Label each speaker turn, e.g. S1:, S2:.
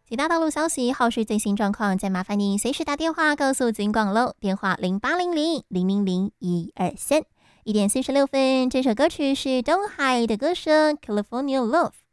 S1: 其他道路消息、后续最新状况，再麻烦您随时打电话告诉警广喽。电话0800-000-123。1点46分，这首歌曲是东海的歌声《California Love》。